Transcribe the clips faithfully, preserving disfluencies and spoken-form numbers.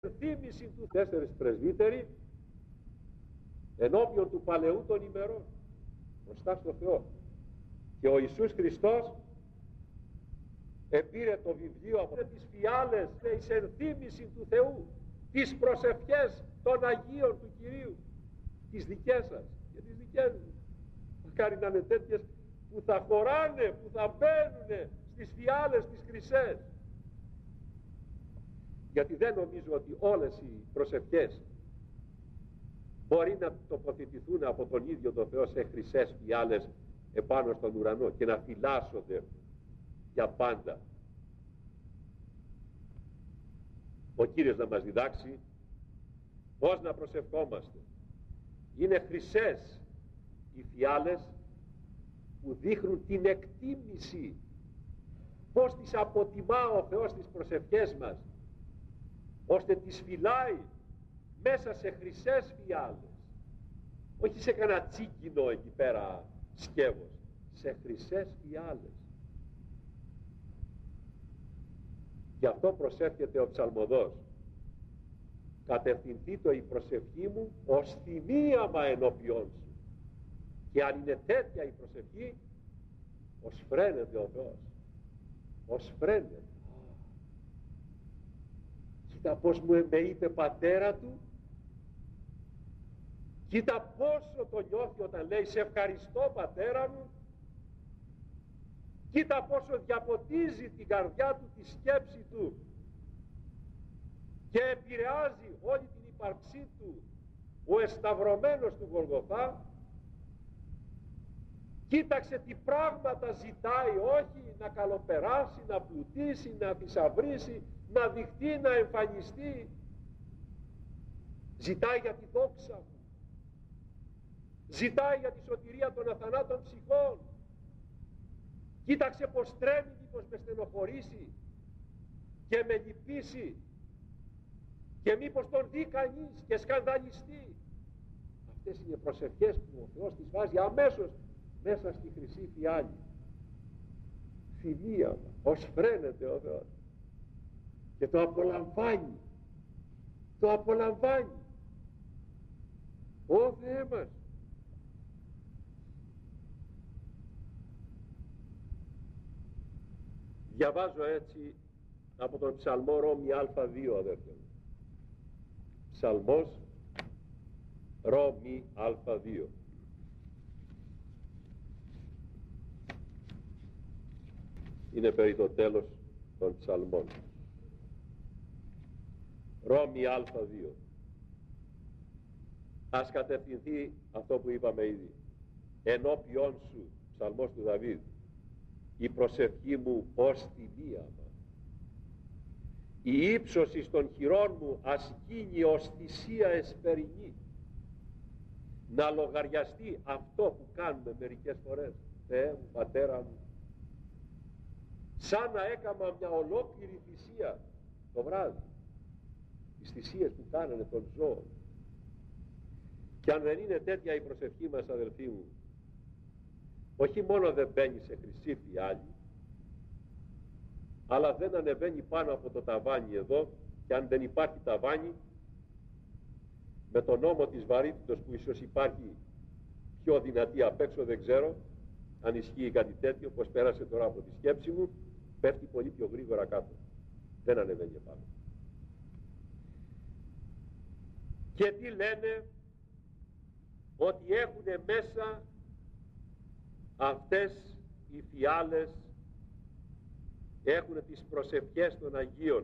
θύμηση του τέσσερις πρεσβύτεροι ενώπιον του παλαιού των ημερών μπροστά στο Θεό, και ο Ιησούς Χριστός επήρε το βιβλίο από τις φιάλες εις ενθύμηση του Θεού, τις προσευχές των Αγίων του Κυρίου, τις δικές σας και τις δικές μου. Μακάρι να είναι τέτοιες που θα χωράνε, που θα μπαίνουνε στις φιάλες τις χρυσές. Γιατί δεν νομίζω ότι όλες οι προσευχές μπορεί να τοποθετηθούν από τον ίδιο τον Θεό σε χρυσές φιάλες επάνω στον ουρανό και να φυλάσσονται για πάντα. Ο Κύριος να μας διδάξει πώς να προσευχόμαστε. Είναι χρυσές οι φιάλες που δείχνουν την εκτίμηση, πώς τις αποτιμά ο Θεός τις προσευχές μας, ώστε τις φυλάει μέσα σε χρυσές φιάλες, όχι σε κανένα τσίκινο εκεί πέρα σκεύος, σε χρυσές φιάλες. Γι' αυτό προσεύχεται ο ψαλμοδός: κατευθυνθεί το η προσευχή μου ως θυμίαμα ενώπιόν σου. Και αν είναι τέτοια η προσευχή, ως φρένεται ο Θεός, ως φρένεται. Κοίτα πως μου με είπε πατέρα του, κοίτα πόσο το νιώθει όταν λέει σε ευχαριστώ πατέρα μου, κοίτα πόσο διαποτίζει την καρδιά του, τη σκέψη του και επηρεάζει όλη την ύπαρξή του ο εσταυρωμένος του Γολγοθά. Κοίταξε τι πράγματα ζητάει, όχι να καλοπεράσει, να πλουτίσει, να θησαυρίσει, να δειχτεί, να εμφανιστεί. Ζητάει για τη δόξα μου, ζητάει για τη σωτηρία των αθανάτων ψυχών. Κοίταξε πως τρέμει, μήπως με στενοχωρήσει και με λυπήσει και μήπως τον δει κανείς και σκανδαλιστεί. Αυτές είναι οι προσευχές που ο Θεός τις βάζει αμέσως μέσα στη χρυσή φιάλη. Θυμίαμα, ως φρένεται ο Θεός, και το απολαμβάνει, το απολαμβάνει ο Θεέ μας. Διαβάζω έτσι από τον ψαλμό Ρώμη Α2, αδέρφια μου. Ψαλμός Ρώμη Α2. Είναι περί το τέλος των ψαλμών. Ρώμη Α2. Ας κατευθυνθεί αυτό που είπαμε ήδη. Ενώπιόν σου, ψαλμός του Δαβίδ, η προσευχή μου ως θυμίαμα. Η ύψωση των χειρών μου ασκήνει ως θυσία εσπερινή. Να λογαριαστεί αυτό που κάνουμε μερικές φορές. Θεέ μου, πατέρα μου, σαν να έκαμα μια ολόκληρη θυσία το βράδυ, τις θυσίες που κάνανε τον ζώο. Και αν δεν είναι τέτοια η προσευχή μας, αδελφοί μου, όχι μόνο δεν μπαίνει σε χρυσή φιάλη, αλλά δεν ανεβαίνει πάνω από το ταβάνι εδώ, και αν δεν υπάρχει ταβάνι, με τον νόμο της βαρύτητος που ίσως υπάρχει πιο δυνατή απ' έξω, δεν ξέρω αν ισχύει κάτι τέτοιο, πως πέρασε τώρα από τη σκέψη μου, πέφτει πολύ πιο γρήγορα κάτω, δεν ανεβαίνει πάνω. Και τι λένε? Ότι έχουν μέσα αυτές οι φιάλες, έχουν τις προσευχές των Αγίων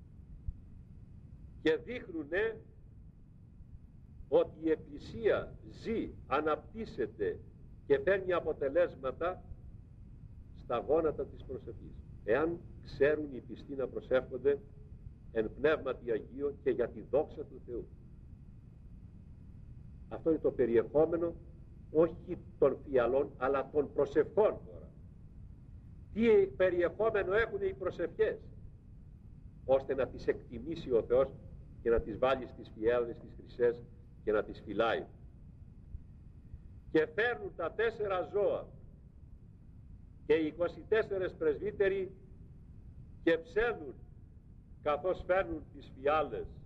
και δείχνουνε ότι η Εκκλησία ζει, αναπτύσσεται και φέρνει αποτελέσματα στα γόνατα της προσευχής, εάν ξέρουν οι πιστοί να προσεύχονται εν πνεύματι Αγίο και για τη δόξα του Θεού. Αυτό είναι το περιεχόμενο, όχι των φιαλών, αλλά των προσευχών τώρα. Τι περιεχόμενο έχουν οι προσευχές, ώστε να τις εκτιμήσει ο Θεός και να τις βάλει στις φιάλες τις χρυσές και να τις φυλάει. Και φέρνουν τα τέσσερα ζώα και οι είκοσι τέσσερις πρεσβύτεροι και ψέλνουν καθώς φέρνουν τις φιάλες